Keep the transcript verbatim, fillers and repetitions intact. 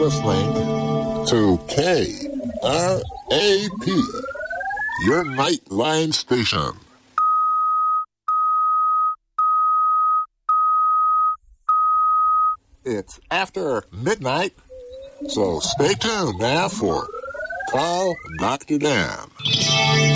listening to K R A P, your Nightline station. It's after midnight, so stay tuned now for Call Doctor Dan.